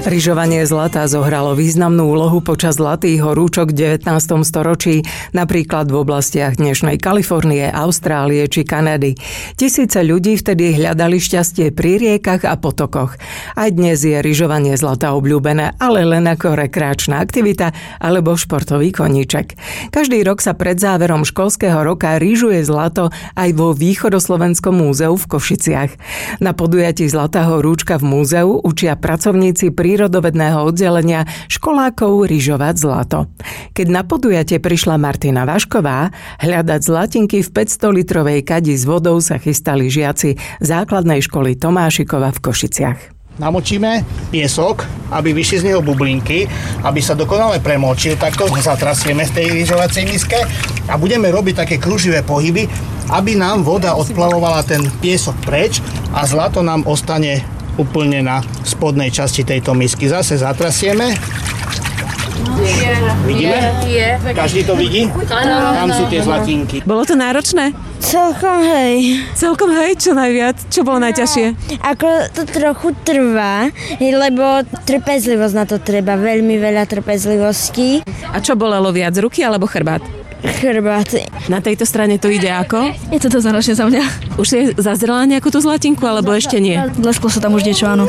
Ryžovanie zlata zohralo významnú úlohu počas zlatých horúčok v 19. storočí, napríklad v oblastiach dnešnej Kalifornie, Austrálie či Kanady. Tisíce ľudí vtedy hľadali šťastie pri riekach a potokoch. Aj dnes je ryžovanie zlata obľúbené, ale len ako rekreačná aktivita alebo športový koníček. Každý rok sa pred záverom školského roka ryžuje zlato aj vo Východoslovenskom múzeu v Košiciach. Na podujatí Zlatá horúčka v múzeu učia pracovníci prírodovedného oddelenia školákov ryžovať zlato. Keď na podujatie prišla Martina Vašková, hľadať zlatinky v 500-litrovej kadi s vodou sa chystali žiaci základnej školy Tomášikova v Košiciach. Namočíme piesok, aby vyšli z neho bublinky, aby sa dokonale premočil, takto zatrasieme v tej ryžovacej miske a budeme robiť také kruživé pohyby, aby nám voda odplavovala ten piesok preč a zlato nám ostane úplne na spodnej časti tejto misky. Zase zatrasieme. Vidíme? Každý to vidí? Tam sú tie zlatinky. Bolo to náročné? Celkom hej. Celkom hej? Čo najviac? Čo bolo najťažšie? Ako to trochu trvá, lebo trpezlivosť na to treba. Veľmi veľa trpezlivosti. A čo bolelo viac? Ruky alebo chrbát? Chrbát. Na tejto strane to ide ako? Je to dosť náročné za mňa. Už si zazrela nejakú tú zlatinku, alebo ešte nie? Blesklo sa tam už niečo, áno.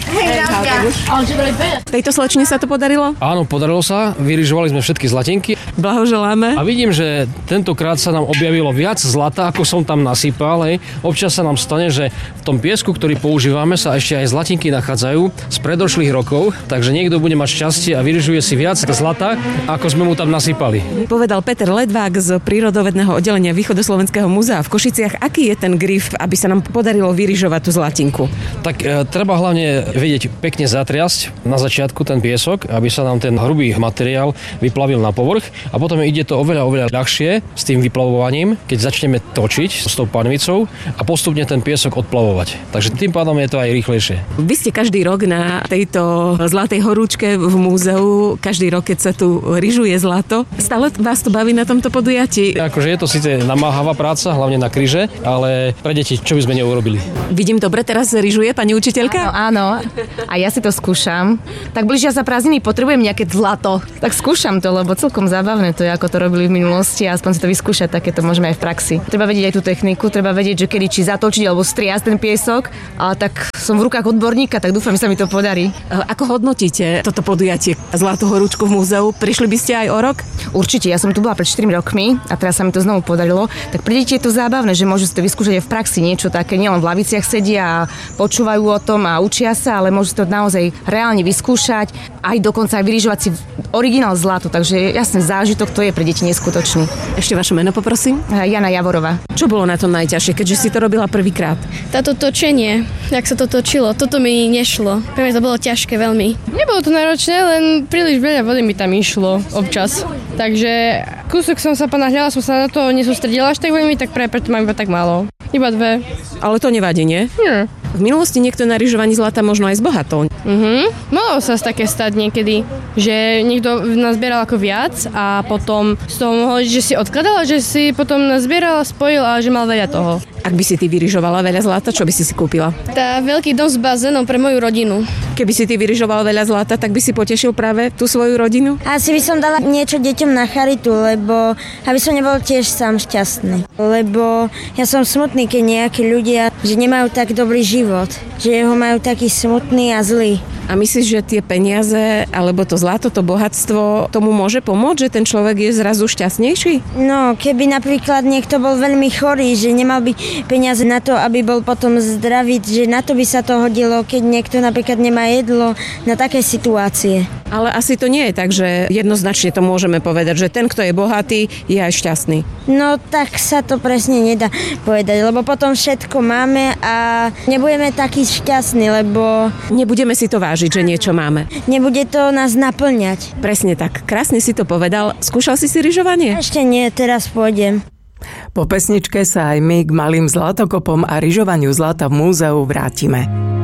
Tejto slečne sa to podarilo? Áno, podarilo sa. Vyryžovali sme všetky zlatinky. Blahoželáme. A vidím, že tentokrát sa nám objavilo viac zlata, ako som tam nasypal. Hej. Občas sa nám stane, že v tom piesku, ktorý používame, sa ešte aj zlatinky nachádzajú z predošlých rokov, takže niekto bude mať šťastie a vyryžuje si viac zlata, ako sme mu tam nasypali. Povedal Peter Ledvák z prírodovedného oddelenia Východoslovenského múzea v Košiciach, aký je ten grif, aby sa nám podarilo vyryžovať tú zlatinku. Tak treba hlavne vedieť pekne zatriasť na začiatku ten piesok, aby sa nám ten hrubý materiál vyplavil na povrch a potom ide to oveľa ľahšie s tým vyplavovaním, keď začneme točiť s tou panvicou a postupne ten piesok odplavovať. Takže tým pádom je to aj rýchlejšie. Vy ste každý rok na tejto Zlatej horúčke v múzeu, každý rok, keď sa tu ryžuje zlato. Stále vás to baví na tomto podujatí? Akože je to síce namáhavá práca, hlavne na kríže, ale pre deti čo by sme neurobili? Vidím dobre, teraz ryžuje pani učiteľka? Áno. A ja si to skúšam. Tak blížia sa prázdniny, potrebujem nejaké zlato. Tak skúšam to, lebo celkom zábavné to je, ako to robili v minulosti a aspoň si to vyskúšať, také to môžeme aj v praxi. Treba vedieť aj tú techniku, treba vedieť, že kedy či zatočiť alebo striasť ten piesok, ale tak som v rukách odborníka, tak dúfam, že sa mi to podarí. Ako hodnotíte toto podujatie Zlatú horúčku v múzeu? Prišli by ste aj o rok? Určite, ja som tu bola pred 4 rokmi a teraz sa mi to znovu podarilo. Tak pre deti je to zábavné, že môžu si to vyskúšať aj v praxi, niečo také, nielen v laviciach sedia a počúvajú o tom a učia sa, ale môžu to naozaj reálne vyskúšať, aj dokonca aj vyryžovať si originál zlato, takže jasne zážitok to je pre deti neskutočný. Ešte vaše meno poprosím? Jana Javorová. Čo bolo na tom najťažšie, keďže si to robila prvýkrát? Táto točenie, jak sa to točilo, toto mi nešlo. Pre mňa to bolo ťažké veľmi. Nebolo to náročné, len príliš veľa vody mi tam išlo občas. Takže kúsok som sa ponáhľala, som sa na to nesústredila až tak veľmi, tak preto mám iba tak málo. Iba 2. Ale to nevadí, nie? Nie. V minulosti niekto na ryžovaní zlata možno aj zbohatol. Mohlo sa také stať niekedy, že niekto nazbieral ako viac a potom z toho mohol, že si odkladala, že si potom nazbieral, spojil a že mal veľa toho. Ak by si ty vyryžovala veľa zlata, čo by si kúpila? Tá veľký dom s bazénom pre moju rodinu. Keby si ty vyryžoval veľa zlata, tak by si potešil práve tú svoju rodinu? Asi by som dala niečo deťom na charitu, lebo aby som nebol tiež sám šťastný. Lebo ja som smutný, keď nejakí ľudia, že nemajú tak dobrý život, že ho majú taký smutný a zlý. A myslíš, že tie peniaze, alebo to zlato, to bohatstvo tomu môže pomôcť, že ten človek je zrazu šťastnejší? No, keby napríklad niekto bol veľmi chorý, že nemal by peniaze na to, aby bol potom zdravý, že na to by sa to hodilo, keď niekto napríklad nemá jedlo, na také situácie. Ale asi to nie je tak, že jednoznačne to môžeme povedať, že ten, kto je bohatý, je aj šťastný. No, tak sa to presne nedá povedať, lebo potom všetko máme a nebudeme takí šťastní, lebo nebudeme si to vážiť, že niečo máme. Nebude to nás naplňať. Presne tak. Krásne si to povedal. Skúšal si ryžovanie? Ešte nie, teraz pôjdem. Po pesničke sa aj my k malým zlatokopom a ryžovaniu zlata v múzeu vrátime.